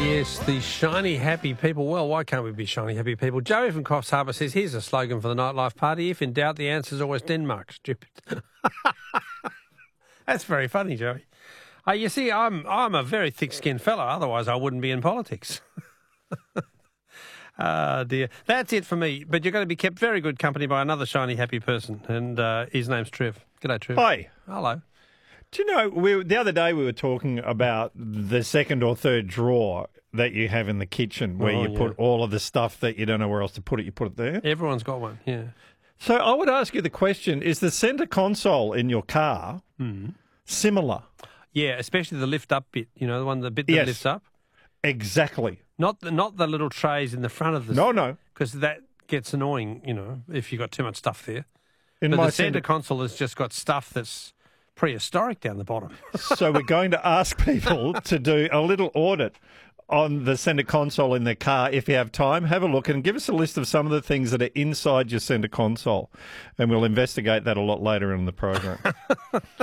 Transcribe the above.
Yes, the shiny, happy people. Well, why can't we be shiny, happy people? Joey from Coffs Harbour says, here's a slogan for the nightlife party. If in doubt, the answer's always Denmark, stupid. That's very funny, Joey. You see, I'm a very thick-skinned fella. Otherwise, I wouldn't be in politics. Dear. That's it for me. But you're going to be kept very good company by another shiny, happy person. And his name's Trev. G'day, Trev. Hi. Hello. Do you know, the other day we were talking about the second or third drawer that you have in the kitchen where you put all of the stuff that you don't know where else to put it, you put it there. Everyone's got one, yeah. So I would ask you the question, is the centre console in your car similar? Yeah, especially the lift-up bit, you know, the bit that lifts up. Exactly. Not the little trays in the front of the... No. Because that gets annoying, you know, if you've got too much stuff there. But the centre console has just got stuff that's prehistoric down the bottom. So we're going to ask people to do a little audit on the centre console in their car. If you have time, have a look and give us a list of some of the things that are inside your centre console. And we'll investigate that a lot later in the program.